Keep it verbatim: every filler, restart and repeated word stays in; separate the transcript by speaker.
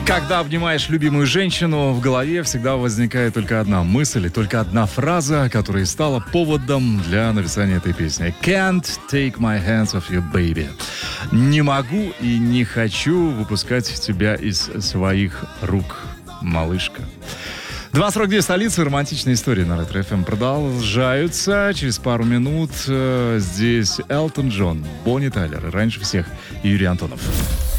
Speaker 1: Когда обнимаешь любимую женщину, в голове всегда возникает только одна мысль и только одна фраза, которая стала поводом для написания этой песни. Can't take my hands off you, baby. Не могу и не хочу выпускать тебя из своих рук, малышка. два сорок две столицы, романтичные истории на Ретро эф эм продолжаются. Через пару минут э, здесь Элтон Джон, Бонни Тайлер, раньше всех Юрий Антонов.